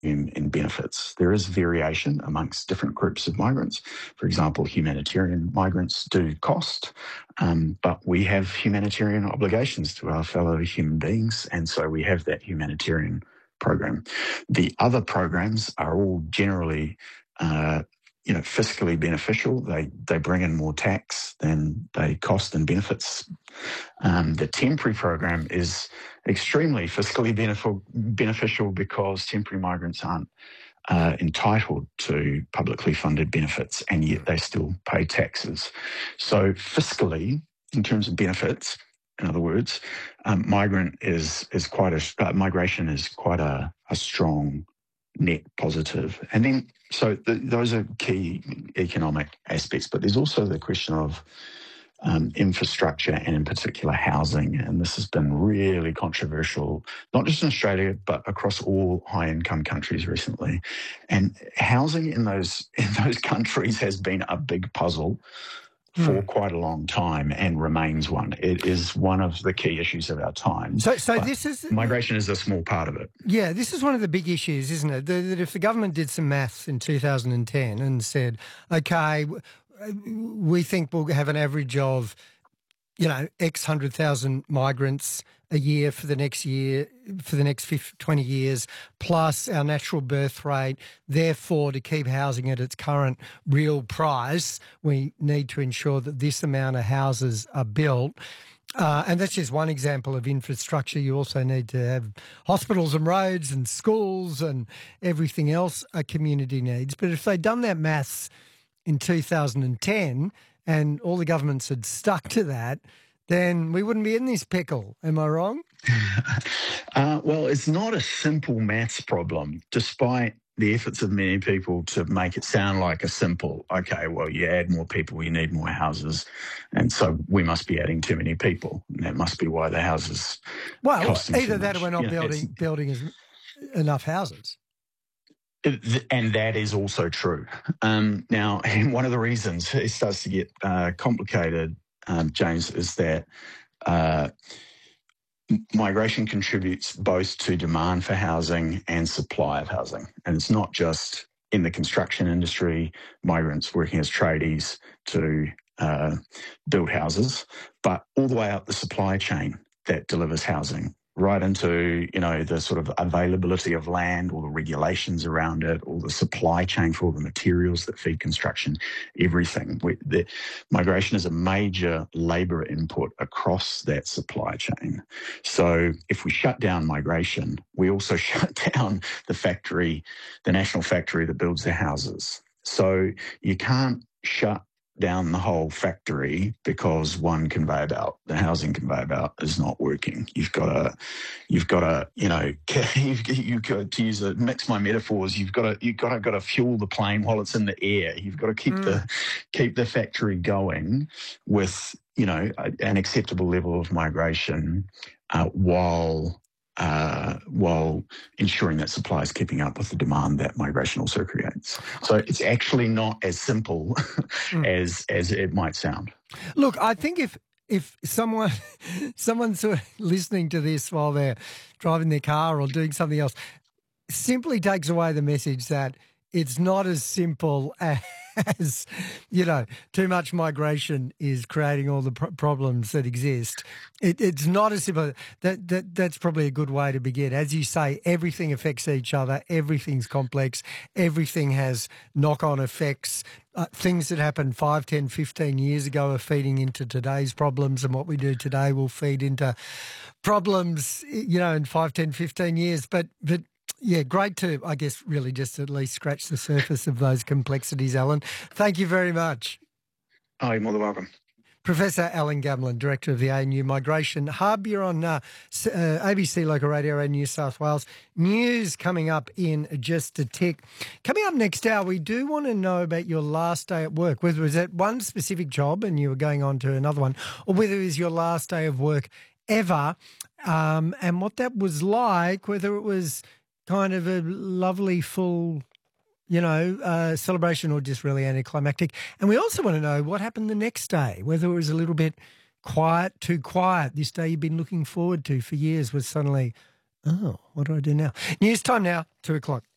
in benefits. There is variation amongst different groups of migrants. For example, humanitarian migrants do cost, but we have humanitarian obligations to our fellow human beings, and so we have that humanitarian program. The other programs are all generally fiscally beneficial. They bring in more tax than they cost in benefits. The temporary program is extremely fiscally beneficial because temporary migrants aren't entitled to publicly funded benefits, and yet they still pay taxes. So fiscally, in terms of benefits, in other words, migration is quite a strong net positive. And then, so those are key economic aspects, but there's also the question of infrastructure and in particular housing. And this has been really controversial, not just in Australia, but across all high-income countries recently. And housing in those countries has been a big puzzle for quite a long time and remains one. It is one of the key issues of our time. So this is... Migration is a small part of it. Yeah, this is one of the big issues, isn't it? That if the government did some maths in 2010 and said, okay, we think we'll have an average of, X 100,000 migrants a year for the next 20 years, plus our natural birth rate. Therefore, to keep housing at its current real price, we need to ensure that this amount of houses are built. And that's just one example of infrastructure. You also need to have hospitals and roads and schools and everything else a community needs. But if they'd done that maths in 2010 and all the governments had stuck to that, then we wouldn't be in this pickle. Am I wrong? Well, it's not a simple maths problem, despite the efforts of many people to make it sound like a simple, okay, well, you add more people, you need more houses, and so we must be adding too many people. And that must be why the houses costing either too that much. or we're not building enough houses. And that is also true. Now, one of the reasons it starts to get complicated, James, is that migration contributes both to demand for housing and supply of housing. And it's not just in the construction industry, migrants working as tradies to build houses, but all the way up the supply chain that delivers housing, right into, the sort of availability of land, all the regulations around it, all the supply chain for all the materials that feed construction, everything. The migration is a major labour input across that supply chain. So if we shut down migration, we also shut down the national factory that builds the houses. So you can't shut down the whole factory because one conveyor belt, the housing conveyor belt, is not working. You've got to, to mix my metaphors. You've got to fuel the plane while it's in the air. You've got to keep the factory going with an acceptable level of migration while ensuring that supply is keeping up with the demand that migration also creates. So it's actually not as simple as it might sound. Look, I think if someone's sort of listening to this while they're driving their car or doing something else, simply takes away the message that it's not as simple as, too much migration is creating all the problems that exist. It's not as simple. That's probably a good way to begin. As you say, everything affects each other. Everything's complex. Everything has knock-on effects. Things that happened 5, 10, 15 years ago are feeding into today's problems, and what we do today will feed into problems, in 5, 10, 15 years. But yeah, great to, I guess, really just at least scratch the surface of those complexities, Alan. Thank you very much. Oh, you're more than welcome. Professor Alan Gamlin, Director of the ANU Migration Hub. You're on ABC Local Radio in New South Wales. News coming up in just a tick. Coming up next hour, we do want to know about your last day at work, whether it was at one specific job and you were going on to another one, or whether it was your last day of work ever, and what that was like, whether it was kind of a lovely, full, celebration or just really anticlimactic. And we also want to know what happened the next day, whether it was a little bit quiet, too quiet. This day you've been looking forward to for years was suddenly, oh, what do I do now? News time now, 2:00.